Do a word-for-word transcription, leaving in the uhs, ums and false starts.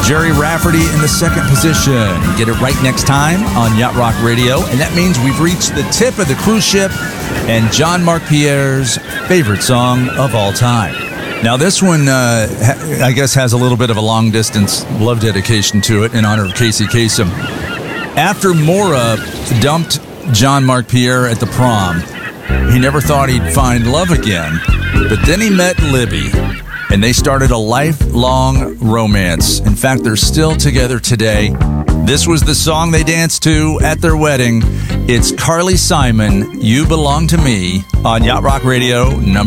Jerry Rafferty in the second position. Get it right next time on Yacht Rock Radio. And that means we've reached the tip of the cruise ship and Jean-Marc Pierre's favorite song of all time. Now, this one, uh, ha- I guess, has a little bit of a long-distance love dedication to it in honor of Casey Kasem. After Maura dumped Jean-Marc Pierre at the prom, he never thought he'd find love again. But then he met Libby, and they started a lifelong romance. In fact, they're still together today. This was the song they danced to at their wedding. It's Carly Simon, You Belong to Me, on Yacht Rock Radio, number